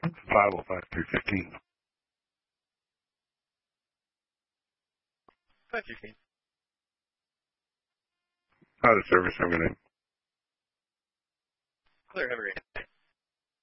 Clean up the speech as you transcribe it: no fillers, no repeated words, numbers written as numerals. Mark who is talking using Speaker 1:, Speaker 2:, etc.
Speaker 1: 505-315.
Speaker 2: 515.
Speaker 1: The service, I'm going to
Speaker 2: Clear, have a great day.